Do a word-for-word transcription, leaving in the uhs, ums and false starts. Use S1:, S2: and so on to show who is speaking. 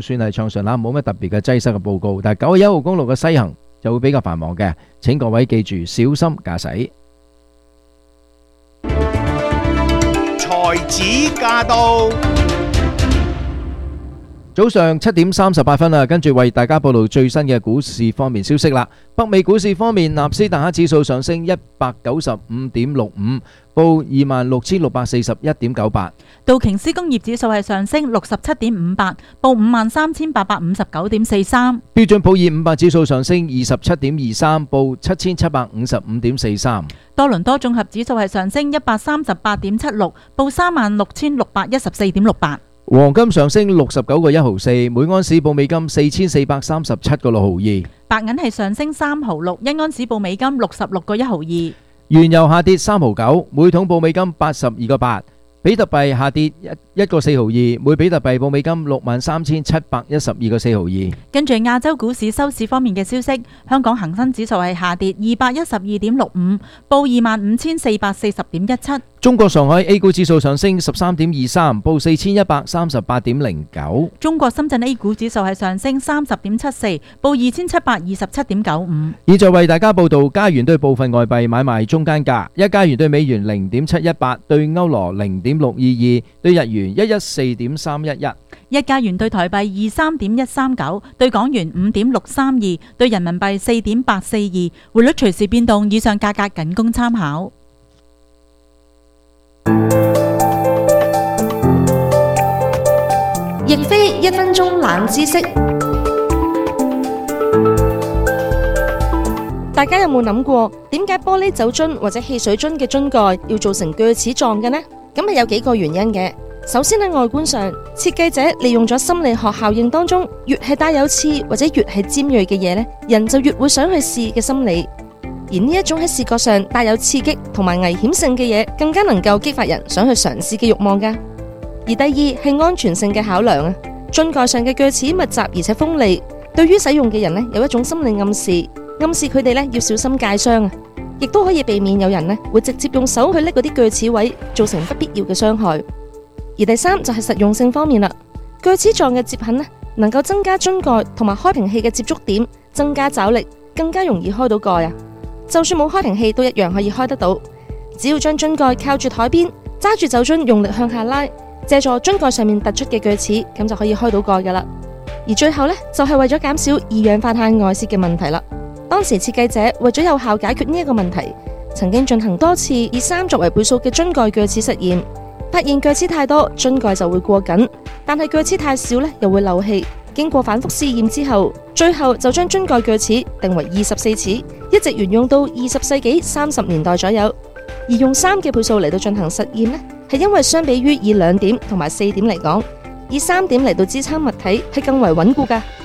S1: 算係暢順啦，冇乜特別嘅擠塞嘅報告。但係九十一號公路嘅西行就會比較繁忙嘅，請各位記住小心駕駛。
S2: 才子駕到，
S1: 早上七點三十八分啦，跟住為大家報道最新嘅股市方面消息啦。北美股市方面，納斯達克指數上升一百九十五點六五，報二萬六千六百四十一點九八。
S3: 道瓊斯工業指數係上升六十七點五八，報五萬三千八百五十九點四三。
S1: 標準普爾五百指數上升二十七點二三，報七千七百五十五點四三。
S3: 多倫多綜合指數係上升一百三十八點七六，報三萬六千六百一十四點六八。
S1: 黃金上升六十九個一毫四，每安士報美金四千四百三十七個六毫二。
S3: 白銀係上升三毫六，一安士報美金六十六個一毫二。
S1: 原油下跌三毫九，每桶報美金八十二個八。比特幣下跌一個四毫二，每比特幣報美金六萬三千七百一十二個四毫二。
S3: 跟住亞洲股市收市方面嘅消息，香港恒生指數係下跌二百一十二點六五，報二萬五千四百四十點一七。
S1: 中國上海 A 股指數上升十三點二三，報四千一百三十八點零九。
S3: 中國深圳 A 股指數係上升三十點七四，報二千七百二十七點九五。
S1: 現在為大家報道加元對部分外幣買賣中間價：一加元對美元零點七一八，對歐羅零點六二二，對日元一一四點三一一。
S3: 一加元對台幣二三點一三九，對港元五點六三二，對人民幣四點八四二。匯率隨時變動，以上價格僅供參考。
S4: 亦非一分鐘冷知識。大家有冇諗過，點解玻璃酒樽或者汽水樽嘅樽蓋要做成鋸齒狀嘅呢？咁係有幾個原因嘅。首先喺外觀上，設計者利用咗心理學效應當中，越係帶有刺或者越係尖銳嘅嘢呢，人就越會想去試嘅心理。而呢一種喺視覺上帶有刺激同埋危險性嘅嘢，更加能夠激發人想去嘗試嘅慾望噶。而第二係安全性嘅考量啊，樽蓋上嘅鋸齒密集而且鋒利，對於使用嘅人呢有一種心理暗示，暗示佢哋呢要小心戒傷啊，亦都可以避免有人呢會直接用手去拎嗰啲鋸齒位，造成不必要嘅傷害。而第三就係實用性方面啦，鋸齒狀嘅接痕呢能夠增加樽蓋同埋開瓶器嘅接觸點，增加抓力，更加容易開到蓋啊。就算冇開瓶器都一樣可以開得到，只要將樽蓋靠住台邊，揸住酒樽用力向下拉，借助樽蓋上面突出嘅鋸齒，咁就可以開到蓋噶啦。而最後呢，就係為咗減少二氧化碳外泄嘅問題啦。當時設計者為咗有效解決呢一個問題，曾經進行多次以三作為倍數嘅樽蓋鋸齒實驗，發現鋸齒太多樽蓋就會過緊，但係鋸齒太少呢又會漏氣。經過反覆試驗之後，最後就將樽蓋鋸齒定為二十四齒，一直沿用到二十世紀三十年代左右。而用三嘅倍數嚟到進行實驗呢，係因為相比於以兩點同埋四點嚟講，以三點嚟到支撐物體係更為穩固㗎。